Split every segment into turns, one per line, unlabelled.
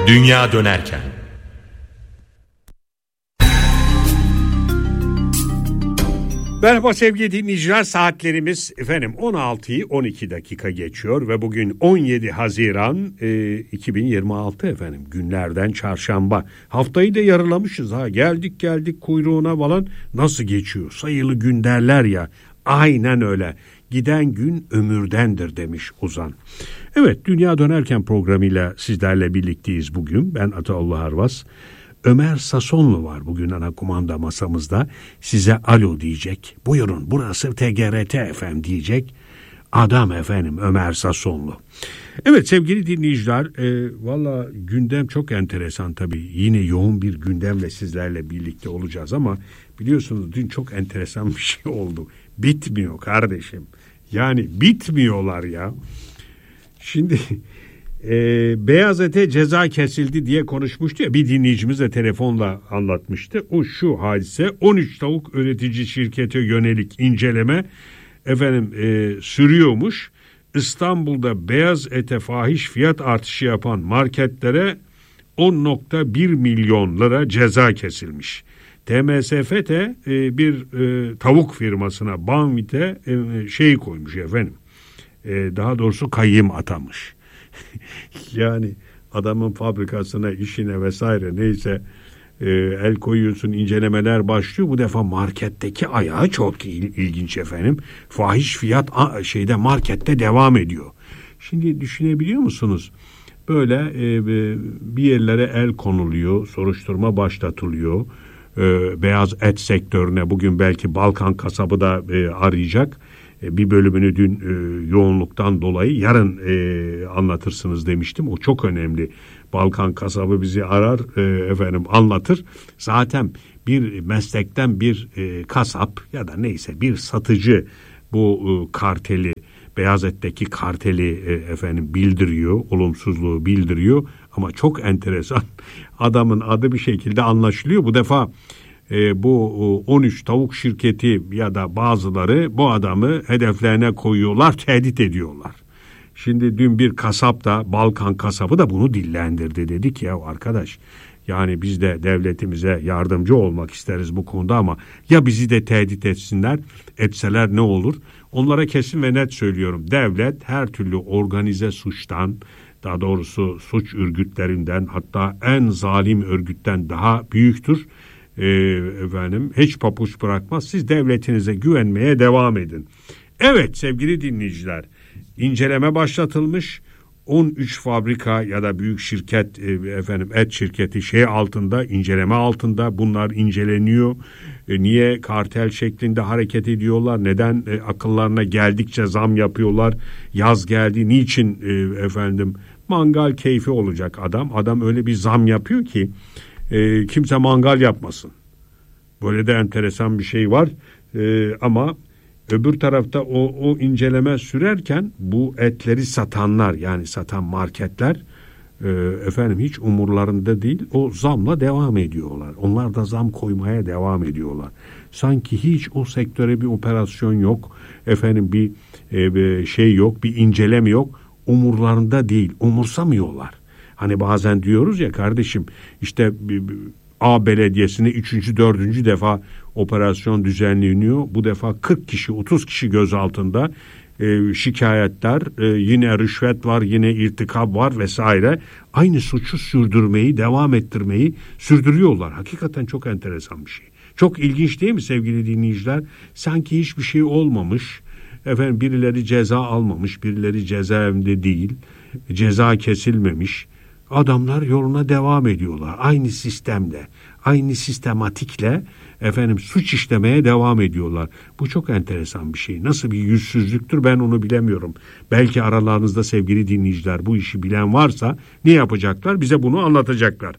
Dünya dönerken.
Merhaba sevgili dinleyiciler, saatlerimiz efendim 16'yı 12 dakika geçiyor ve bugün 17 Haziran 2026 efendim, günlerden çarşamba. Haftayı da yarılamışız ha, geldik kuyruğuna falan, nasıl geçiyor, sayılı gün derler ya, aynen öyle, giden gün ömürdendir demiş Ozan. Evet, Dünya Dönerken programıyla sizlerle birlikteyiz bugün. Ben Ataullah Arvas. Ömer Sasonlu var bugün ana kumanda masamızda. Size alo diyecek. Buyurun, burası TGRT FM diyecek. Adam efendim Ömer Sasonlu. Evet sevgili dinleyiciler, valla gündem çok enteresan tabii. Yine yoğun bir gündemle sizlerle birlikte olacağız ama biliyorsunuz dün çok enteresan bir şey oldu. Bitmiyor kardeşim. Yani bitmiyorlar ya. Şimdi beyaz ete ceza kesildi diye konuşmuştu ya, bir dinleyicimiz de telefonla anlatmıştı. O şu hadise: 13 tavuk üretici şirkete yönelik inceleme sürüyormuş. İstanbul'da beyaz ete fahiş fiyat artışı yapan marketlere 10.1 milyon lira ceza kesilmiş. TMSF de bir tavuk firmasına, Banvit'e koymuş efendim. Daha doğrusu kayyım atamış. Yani adamın fabrikasına, işine vesaire neyse el koyuyorsun, incelemeler başlıyor. Bu defa marketteki ayağı çok ilginç efendim. Fahiş fiyat markette devam ediyor. Şimdi düşünebiliyor musunuz? Böyle bir yerlere el konuluyor, soruşturma başlatılıyor. Beyaz et sektörüne bugün belki Balkan kasabı da arayacak. Bir bölümünü dün yoğunluktan dolayı yarın anlatırsınız demiştim. O çok önemli. Balkan kasabı bizi arar anlatır. Zaten bir meslekten bir kasap ya da neyse bir satıcı bu karteli, beyaz etteki karteli bildiriyor, olumsuzluğu bildiriyor. Ama çok enteresan, adamın adı bir şekilde anlaşılıyor. Bu defa bu 13 tavuk şirketi ya da bazıları bu adamı hedeflerine koyuyorlar, tehdit ediyorlar. Şimdi dün bir kasap da, Balkan kasabı da bunu dillendirdi. Dedi ki ya arkadaş, yani biz de devletimize yardımcı olmak isteriz bu konuda ama ya bizi de tehdit etseler ne olur? Onlara kesin ve net söylüyorum, devlet her türlü organize suçtan, daha doğrusu suç örgütlerinden, hatta en zalim örgütten daha büyüktür. Hiç papuç bırakmaz. Siz devletinize güvenmeye devam edin. Evet sevgili dinleyiciler, inceleme başlatılmış. 13 fabrika ya da büyük şirket et şirketi altında, inceleme altında. Bunlar inceleniyor. Niye kartel şeklinde hareket ediyorlar? Neden akıllarına geldikçe zam yapıyorlar? Yaz geldi. Niçin mangal keyfi olacak adam? Adam öyle bir zam yapıyor ki kimse mangal yapmasın. Böyle de enteresan bir şey var. Ama öbür tarafta o inceleme sürerken bu etleri satanlar, yani satan marketler hiç umurlarında değil. O zamla devam ediyorlar. Onlar da zam koymaya devam ediyorlar. Sanki hiç o sektöre bir operasyon yok. Bir şey yok, bir inceleme yok. Umurlarında değil, umursamıyorlar. Hani bazen diyoruz ya kardeşim, işte A belediyesine 3. 4. defa operasyon düzenleniyor. Bu defa 40 kişi 30 kişi gözaltında, şikayetler, yine rüşvet var, yine irtikap var vesaire. Aynı suçu sürdürmeyi, devam ettirmeyi sürdürüyorlar. Hakikaten çok enteresan bir şey. Çok ilginç değil mi sevgili dinleyiciler? Sanki hiçbir şey olmamış. Birileri ceza almamış, birileri cezaevinde değil, ceza kesilmemiş. Adamlar yoluna devam ediyorlar. Aynı sistemle, aynı sistematikle suç işlemeye devam ediyorlar. Bu çok enteresan bir şey. Nasıl bir yüzsüzlüktür ben onu bilemiyorum. Belki aralarınızda sevgili dinleyiciler bu işi bilen varsa ne yapacaklar? Bize bunu anlatacaklar.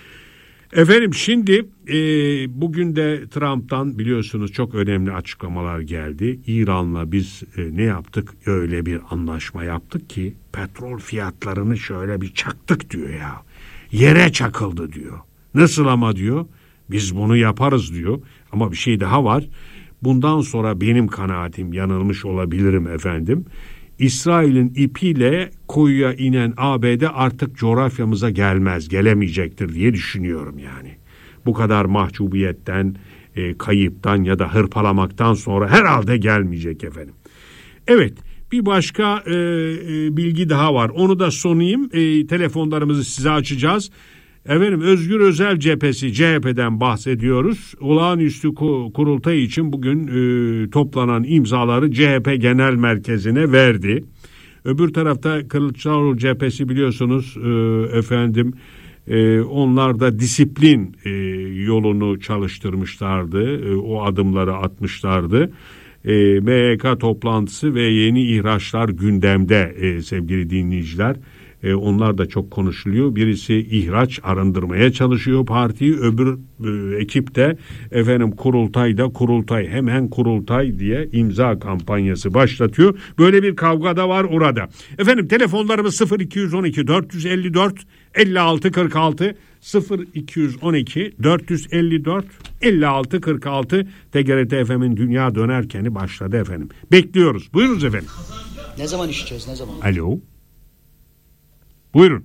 Şimdi bugün de Trump'tan biliyorsunuz çok önemli açıklamalar geldi. İran'la biz ne yaptık? Öyle bir anlaşma yaptık ki petrol fiyatlarını şöyle bir çaktık diyor ya. Yere çakıldı diyor. Nasıl ama diyor? Biz bunu yaparız diyor. Ama bir şey daha var. Bundan sonra benim kanaatim, yanılmış olabilirim efendim, İsrail'in ipiyle koyuya inen ABD artık coğrafyamıza gelemeyecektir diye düşünüyorum yani. Bu kadar mahcubiyetten, kayıptan ya da hırpalamaktan sonra herhalde gelmeyecek efendim. Evet, bir başka bilgi daha var. Onu da sunayım. Telefonlarımızı size açacağız. Efendim, Özgür Özel Cephesi, CHP'den bahsediyoruz. Olağanüstü kurultay için bugün toplanan imzaları CHP Genel Merkezi'ne verdi. Öbür tarafta Kılıçdaroğlu Cephesi biliyorsunuz efendim, onlar da disiplin yolunu çalıştırmışlardı. O adımları atmışlardı. MYK toplantısı ve yeni ihraçlar gündemde sevgili dinleyiciler. Onlar da çok konuşuluyor. Birisi ihraç arındırmaya çalışıyor partiyi. Öbür ekip de efendim kurultay hemen kurultay diye imza kampanyası başlatıyor. Böyle bir kavga da var orada. Efendim, telefonlarımız 0212 454 56 46 0212 454 56 46. TGRT FM'in Dünya Dönerken'i başladı efendim. Bekliyoruz. Buyurunuz efendim.
Ne zaman işleyeceğiz? Ne zaman?
Alo. Buyurun.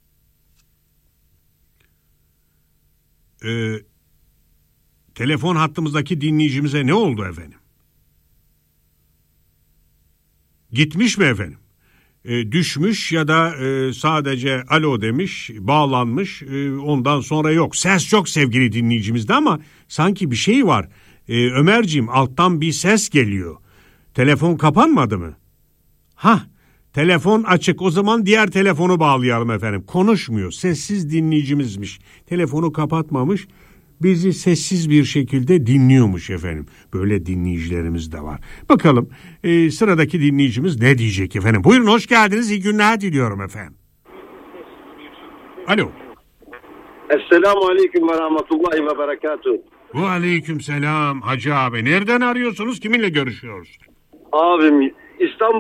Telefon hattımızdaki dinleyicimize ne oldu efendim? Gitmiş mi efendim? Düşmüş ya da sadece alo demiş, bağlanmış, ondan sonra yok. Ses çok sevgili dinleyicimizde ama sanki bir şey var. Ömerciğim, alttan bir ses geliyor. Telefon kapanmadı mı? Telefon açık. O zaman diğer telefonu bağlayalım efendim. Konuşmuyor. Sessiz dinleyicimizmiş. Telefonu kapatmamış. Bizi sessiz bir şekilde dinliyormuş efendim. Böyle dinleyicilerimiz de var. Bakalım sıradaki dinleyicimiz ne diyecek efendim. Buyurun, hoş geldiniz. İyi günler diliyorum efendim. Alo.
Esselamu Aleyküm ve Rahmetullahi ve Berekatuhu.
Ve aleyküm selam Hacı abi. Nereden arıyorsunuz? Kiminle görüşüyoruz?
Abim, İstanbul